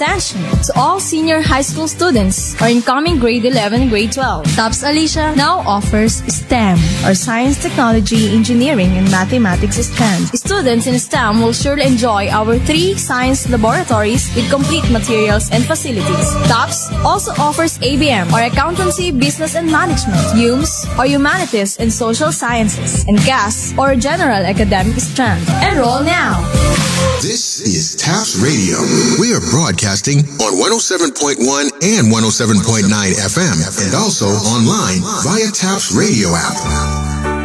Attention to all senior high school students or incoming grade 11 and grade 12. TOPS Alicia now offers STEM or Science, Technology, Engineering, and Mathematics strands. Students in STEM will surely enjoy our 3 science laboratories with complete materials and facilities. TOPS also offers ABM or Accountancy, Business and Management, HUMS or Humanities and Social Sciences, and GAS or General Academic strand. Enroll now! This is TAPS Radio. We are broadcasting on 107.1 and 107.9 FM and also online via TAPS Radio app.